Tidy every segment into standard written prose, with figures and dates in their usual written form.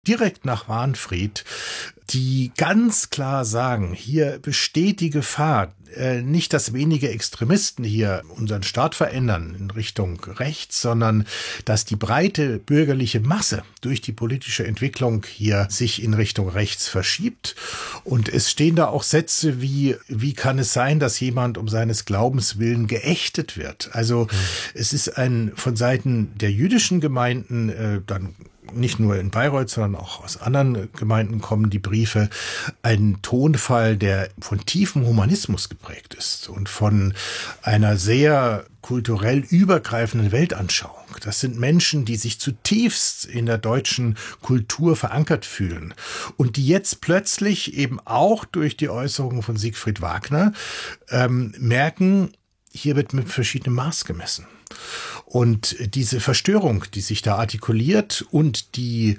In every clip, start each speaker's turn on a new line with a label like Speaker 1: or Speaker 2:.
Speaker 1: direkt nach Wahnfried, die ganz klar sagen, hier besteht die Gefahr, nicht, dass wenige Extremisten hier unseren Staat verändern in Richtung rechts, sondern dass die breite bürgerliche Masse durch die politische Entwicklung hier sich in Richtung rechts verschiebt. Und es stehen da auch Sätze wie kann es sein, dass jemand um seines Glaubens willen geächtet wird? Also es ist von Seiten der jüdischen Gemeinden dann nicht nur in Bayreuth, sondern auch aus anderen Gemeinden kommen die Briefe, ein Tonfall, der von tiefem Humanismus geprägt ist und von einer sehr kulturell übergreifenden Weltanschauung. Das sind Menschen, die sich zutiefst in der deutschen Kultur verankert fühlen und die jetzt plötzlich eben auch durch die Äußerungen von Siegfried Wagner merken, hier wird mit verschiedenem Maß gemessen. Und diese Verstörung, die sich da artikuliert und die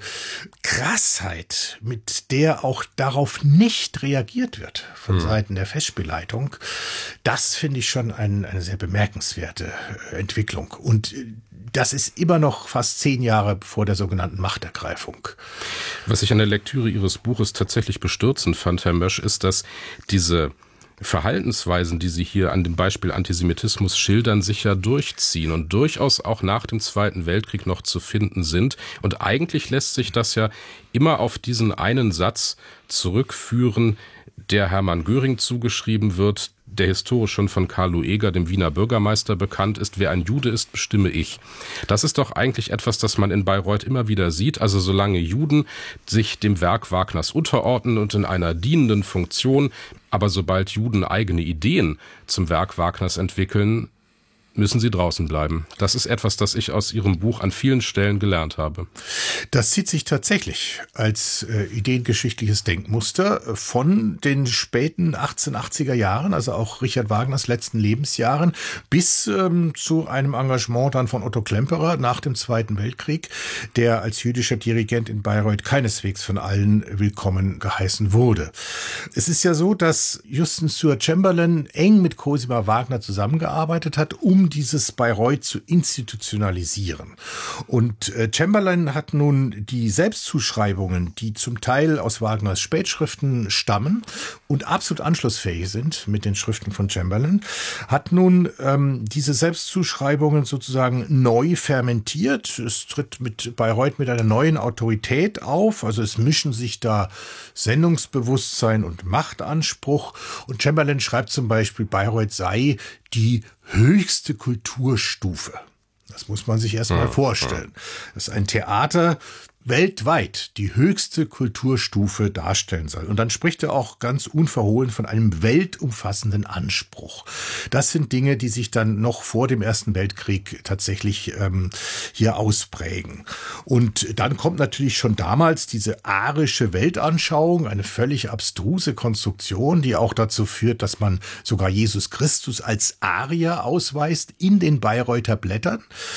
Speaker 1: Krassheit, mit der auch darauf nicht reagiert wird von Seiten der Festspielleitung, das finde ich schon eine sehr bemerkenswerte Entwicklung. Und das ist immer noch fast 10 Jahre vor der sogenannten Machtergreifung.
Speaker 2: Was ich an der Lektüre Ihres Buches tatsächlich bestürzend fand, Herr Mösch, ist, dass diese Verhaltensweisen, die Sie hier an dem Beispiel Antisemitismus schildern, sich ja durchziehen und durchaus auch nach dem Zweiten Weltkrieg noch zu finden sind. Und eigentlich lässt sich das ja immer auf diesen einen Satz zurückführen, der Hermann Göring zugeschrieben wird, der historisch schon von Karl Lueger, dem Wiener Bürgermeister, bekannt ist: Wer ein Jude ist, bestimme ich. Das ist doch eigentlich etwas, das man in Bayreuth immer wieder sieht. Also solange Juden sich dem Werk Wagners unterordnen und in einer dienenden Funktion, aber sobald Juden eigene Ideen zum Werk Wagners entwickeln, müssen sie draußen bleiben. Das ist etwas, das ich aus Ihrem Buch an vielen Stellen gelernt habe.
Speaker 1: Das zieht sich tatsächlich als ideengeschichtliches Denkmuster von den späten 1880er Jahren, also auch Richard Wagners letzten Lebensjahren, bis zu einem Engagement dann von Otto Klemperer nach dem Zweiten Weltkrieg, der als jüdischer Dirigent in Bayreuth keineswegs von allen willkommen geheißen wurde. Es ist ja so, dass Justin Stuart Chamberlain eng mit Cosima Wagner zusammengearbeitet hat, um dieses Bayreuth zu institutionalisieren. Und Chamberlain hat nun die Selbstzuschreibungen, die zum Teil aus Wagners Spätschriften stammen und absolut anschlussfähig sind mit den Schriften von Chamberlain, hat nun diese Selbstzuschreibungen sozusagen neu fermentiert. Es tritt mit Bayreuth mit einer neuen Autorität auf, also es mischen sich da Sendungsbewusstsein und Machtanspruch. Und Chamberlain schreibt zum Beispiel, Bayreuth sei die höchste Kulturstufe. Das muss man sich erstmal vorstellen. Das ist ein Theater weltweit die höchste Kulturstufe darstellen soll. Und dann spricht er auch ganz unverhohlen von einem weltumfassenden Anspruch. Das sind Dinge, die sich dann noch vor dem Ersten Weltkrieg tatsächlich hier ausprägen. Und dann kommt natürlich schon damals diese arische Weltanschauung, eine völlig abstruse Konstruktion, die auch dazu führt, dass man sogar Jesus Christus als Arier ausweist in den Bayreuther Blättern.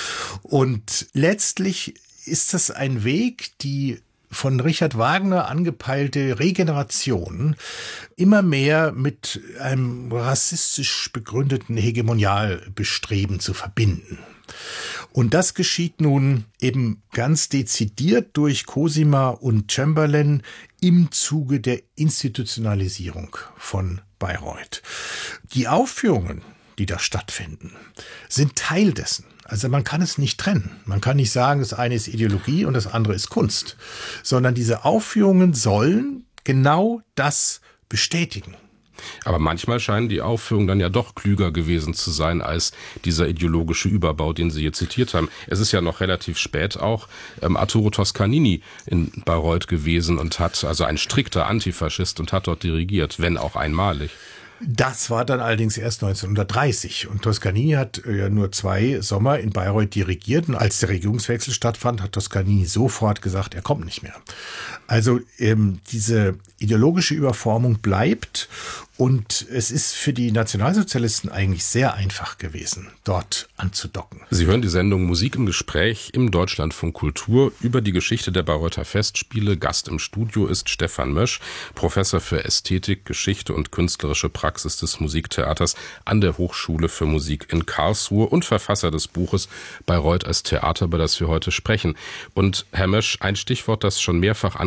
Speaker 1: Und letztlich ist das ein Weg, die von Richard Wagner angepeilte Regeneration immer mehr mit einem rassistisch begründeten Hegemonialbestreben zu verbinden. Und das geschieht nun eben ganz dezidiert durch Cosima und Chamberlain im Zuge der Institutionalisierung von Bayreuth. Die Aufführungen, die da stattfinden, sind Teil dessen. Also man kann es nicht trennen. Man kann nicht sagen, das eine ist Ideologie und das andere ist Kunst, sondern diese Aufführungen sollen genau das bestätigen.
Speaker 2: Aber manchmal scheinen die Aufführungen dann ja doch klüger gewesen zu sein als dieser ideologische Überbau, den Sie hier zitiert haben. Es ist ja noch relativ spät auch Arturo Toscanini in Bayreuth gewesen und hat, also ein strikter Antifaschist, und hat dort dirigiert, wenn auch einmalig.
Speaker 1: Das war dann allerdings erst 1930 und Toscanini hat ja nur 2 Sommer in Bayreuth dirigiert und als der Regierungswechsel stattfand, hat Toscanini sofort gesagt, er kommt nicht mehr. Also diese ideologische Überformung bleibt Und es ist für die Nationalsozialisten eigentlich sehr einfach gewesen, dort anzudocken.
Speaker 2: Sie hören die Sendung Musik im Gespräch im Deutschlandfunk Kultur über die Geschichte der Bayreuther Festspiele. Gast im Studio ist Stefan Mösch, Professor für Ästhetik, Geschichte und künstlerische Praxis des Musiktheaters an der Hochschule für Musik in Karlsruhe und Verfasser des Buches Bayreuth als Theater, über das wir heute sprechen. Und Herr Mösch, ein Stichwort, das schon mehrfach